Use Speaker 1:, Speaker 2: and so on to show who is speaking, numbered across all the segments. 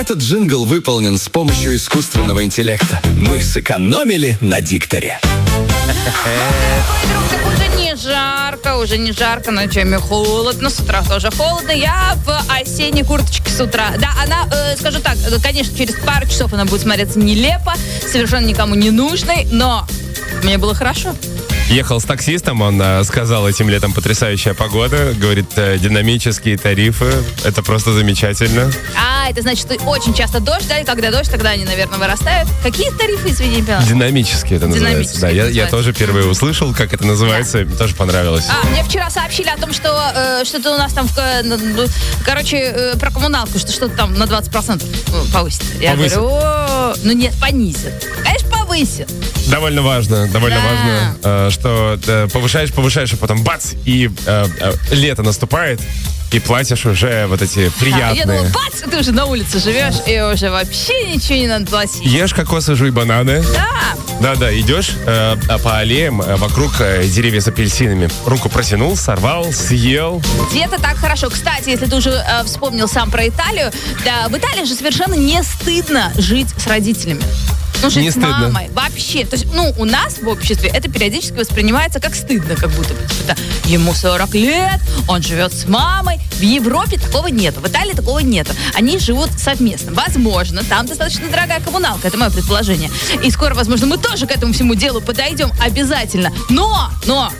Speaker 1: Этот джингл выполнен с помощью искусственного интеллекта. Мы сэкономили на дикторе.
Speaker 2: Уже не жарко, ночами холодно, с утра тоже холодно. Я в осенней курточке с утра. Да, она, скажу так, конечно, через пару часов она будет смотреться нелепо, совершенно никому не нужной, но мне было хорошо.
Speaker 3: Ехал с таксистом, он сказал, этим летом потрясающая погода. Говорит, динамические тарифы, это просто замечательно.
Speaker 2: Это значит, что очень часто дождь, да, и когда дождь, тогда они, наверное, вырастают. Какие тарифы, извини, не поняла?
Speaker 3: Динамические это называется. Да, я тоже впервые услышал, как это называется, да. Тоже понравилось.
Speaker 2: Мне вчера сообщили о том, что что-то у нас там, про коммуналку, что что-то там на 20% повысит. Я говорю, нет, понизит. Конечно, повысит.
Speaker 3: Довольно важно, что повышаешь, а потом бац, и лето наступает, и платишь уже вот эти приятные.
Speaker 2: Я думала, бац, ты уже на улице живешь, и уже вообще ничего не надо платить.
Speaker 3: Ешь кокосы, жуй бананы.
Speaker 2: Да.
Speaker 3: Да, идешь по аллеям вокруг деревьев с апельсинами. Руку протянул, сорвал, съел.
Speaker 2: Где-то так хорошо. Кстати, если ты уже вспомнил сам про Италию, да, в Италии же совершенно не стыдно жить с родителями. Жить
Speaker 3: не
Speaker 2: с мамой. Вообще. То есть, у нас в обществе это периодически воспринимается как стыдно, как будто бы. Ему 40 лет, он живет с мамой. В Европе такого нет. В Италии такого нет. Они живут совместно. Возможно, там достаточно дорогая коммуналка. Это мое предположение. И скоро, возможно, мы тоже к этому всему делу подойдем обязательно. Но,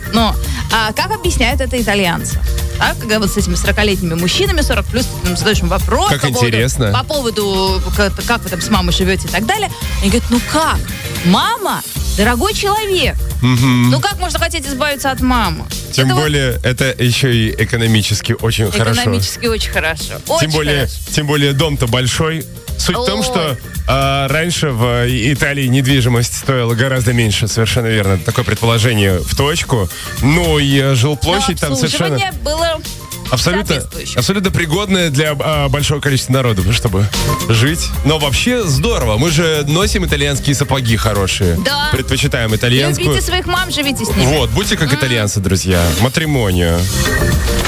Speaker 2: как объясняют это итальянцы? Так, когда вот с этими 40-летними мужчинами, 40 плюс, задаешь им вопрос.
Speaker 3: Как интересно.
Speaker 2: По поводу, как вы там с мамой живете и так далее. Они говорят, как? Мама дорогой человек. Как можно хотеть избавиться от мамы?
Speaker 3: Тем более, это еще и экономически очень хорошо.
Speaker 2: Экономически очень хорошо.
Speaker 3: Тем более, дом-то большой. Суть в том, что раньше в Италии недвижимость стоила гораздо меньше, совершенно верно. Такое предположение в точку. И жилплощадь там совершенно...
Speaker 2: было
Speaker 3: абсолютно пригодная для большого количества народу, чтобы жить. Но вообще здорово. Мы же носим итальянские сапоги хорошие.
Speaker 2: Да.
Speaker 3: Предпочитаем итальянскую.
Speaker 2: Любите своих мам, живите с ними.
Speaker 3: Будьте как итальянцы, друзья. Матримонию.